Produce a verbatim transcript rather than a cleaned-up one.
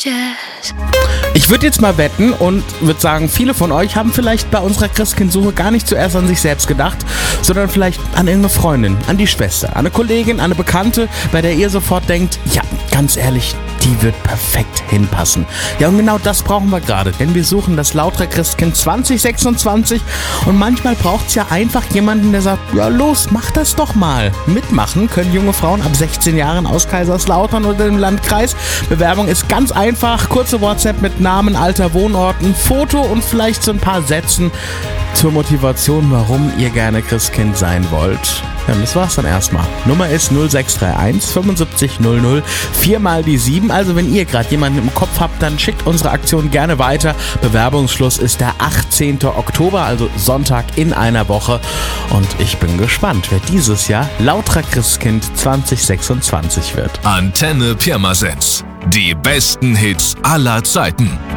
Jazz. Ich würde jetzt mal wetten und würde sagen, viele von euch haben vielleicht bei unserer Christkindsuche gar nicht zuerst an sich selbst gedacht, sondern vielleicht an irgendeine Freundin, an die Schwester, an eine Kollegin, an eine Bekannte, bei der ihr sofort denkt, ja, ganz ehrlich, die wird perfekt hinpassen. Ja, und genau das brauchen wir gerade, denn wir suchen das Lautra Christkind zwanzig sechsundzwanzig und manchmal braucht es ja einfach jemanden, der sagt, ja los, mach das doch mal. Mitmachen können junge Frauen ab sechzehn Jahren aus Kaiserslautern oder dem Landkreis. Bewerbung ist ganz einfach, kurze WhatsApp mit Namen, Alter, Wohnort, ein Foto und vielleicht so ein paar Sätzen zur Motivation, warum ihr gerne Christkind sein wollt. Ja, das war's dann erstmal. Nummer ist null sechs drei eins fünfundsiebzig null null, viermal die sieben. Also wenn ihr gerade jemanden im Kopf habt, dann schickt unsere Aktion gerne weiter. Bewerbungsschluss ist der achtzehnten Oktober, also Sonntag in einer Woche. Und ich bin gespannt, wer dieses Jahr Lautra Christkind zwanzig sechsundzwanzig wird. Antenne Pirmasens. Die besten Hits aller Zeiten.